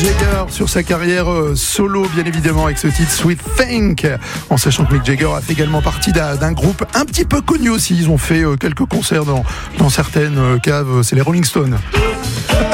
Jagger sur sa carrière solo, bien évidemment, avec ce titre Sweet Thing, en sachant que Mick Jagger a fait également partie d'un groupe un petit peu connu aussi. Ils ont fait quelques concerts dans certaines caves, c'est les Rolling Stones.